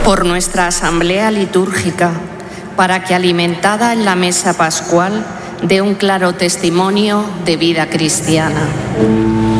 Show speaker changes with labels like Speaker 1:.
Speaker 1: por nuestra asamblea litúrgica, para que, alimentada en la mesa pascual, dé un claro testimonio de vida cristiana.